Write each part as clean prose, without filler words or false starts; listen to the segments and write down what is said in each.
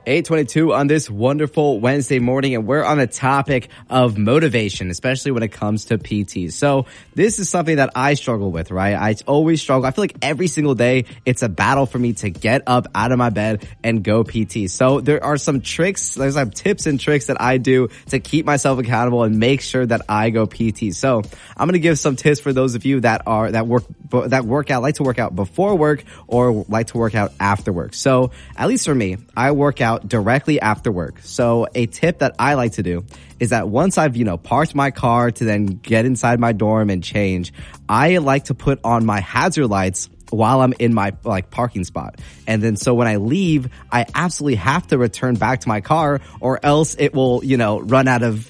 8:22 on this wonderful Wednesday morning, and we're on the topic of motivation, especially when it comes to PT. So this is something that I struggle with, right? I always struggle. I feel like every single day it's a battle for me to get up out of my bed and go PT. So there are some tricks, there's some tips and tricks that I do to keep myself accountable and make sure that I go PT. So I'm going to give some tips for those of you that work out, like to work out before work or like to work out after work. So at least for me, I work out directly after work. So a tip that I like to do is that once I've, parked my car to then get inside my dorm and change, I like to put on my hazard lights while I'm in my parking spot. And then so when I leave, I absolutely have to return back to my car or else it will, run out of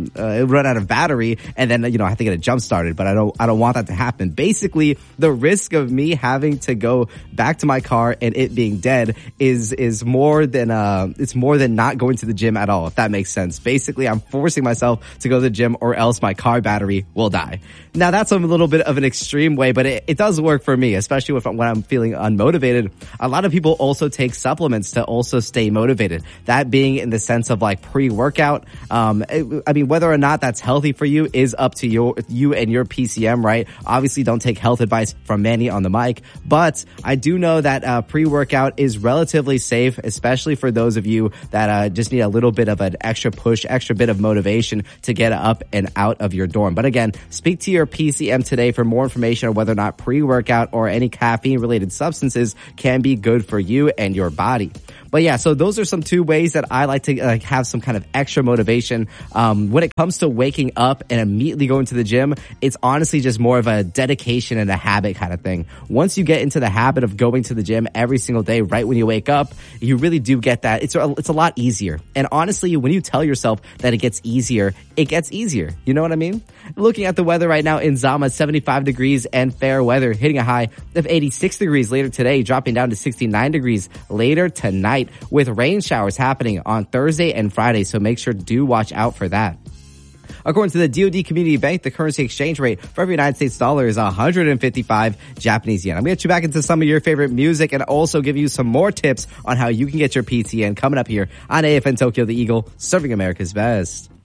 battery and then, I have to get it jump started, but I don't want that to happen. Basically, the risk of me having to go back to my car and it being dead is more than not going to the gym at all, if that makes sense. Basically, I'm forcing myself to go to the gym or else my car battery will die. Now that's a little bit of an extreme way, but it does work for me, especially when I'm feeling unmotivated. A lot of people also take supplements to also stay motivated. That being in the sense of pre-workout. Whether or not that's healthy for you is up to you and your PCM, right? Obviously don't take health advice from Manny on the mic, but I do know that pre-workout is relatively safe, especially for those of you that just need a little bit of an extra push, extra bit of motivation to get up and out of your dorm. But again, speak to your PCM today for more information on whether or not pre-workout or any caffeine-related substances can be good for you and your body. But yeah, so those are some two ways that I like to have some kind of extra motivation. When it comes to waking up and immediately going to the gym, it's honestly just more of a dedication and a habit kind of thing. Once you get into the habit of going to the gym every single day, right when you wake up, you really do get that. It's a lot easier. And honestly, when you tell yourself that it gets easier, it gets easier. You know what I mean? Looking at the weather right now in Zama, 75 degrees and fair weather, hitting a high of 86 degrees later today, dropping down to 69 degrees later tonight, with rain showers happening on Thursday and Friday. So make sure to watch out for that. According to the DoD Community Bank, the currency exchange rate for every United States dollar is 155 Japanese yen. I'm going to get you back into some of your favorite music and also give you some more tips on how you can get your PTN coming up here on AFN Tokyo, the Eagle, serving America's best.